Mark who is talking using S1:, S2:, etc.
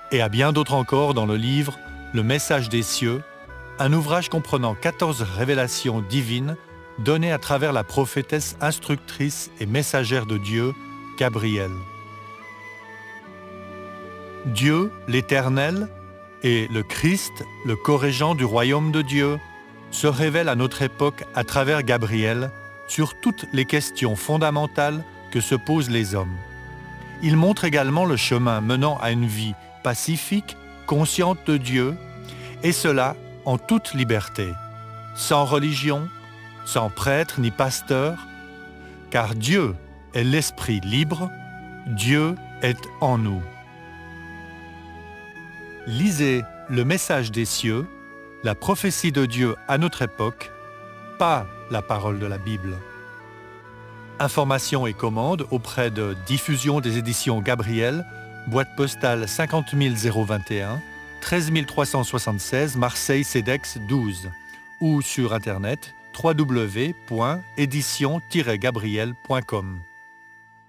S1: et à bien d'autres encore dans le livre Le Message des cieux, un ouvrage comprenant 14 révélations divines données à travers la prophétesse instructrice et messagère de Dieu, Gabriel. Dieu, l'Éternel, et le Christ, le corrégent du royaume de Dieu, se révèlent à notre époque à travers Gabriel sur toutes les questions fondamentales que se posent les hommes. Il montre également le chemin menant à une vie pacifique, consciente de Dieu, et cela en toute liberté, sans religion, sans prêtre ni pasteur, car Dieu est l'esprit libre, Dieu est en nous. Lisez Le Message des cieux, la prophétie de Dieu à notre époque, pas la parole de la Bible. Informations et commandes auprès de Diffusion des éditions Gabriel, boîte postale 50 021, 13 376 Marseille CEDEX 12 ou sur internet www.édition-gabriel.com.